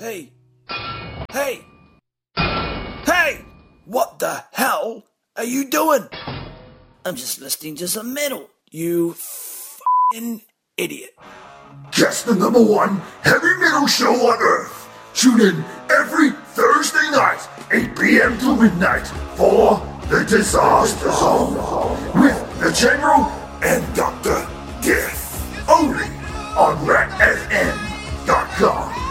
Hey! Hey! Hey! What the hell are you doing? I'm just listening to some metal, you f***ing idiot. Just the #1 heavy metal show on Earth. Tune in every Thursday night, 8 p.m. to midnight, for The Disaster Zone with the General and Don.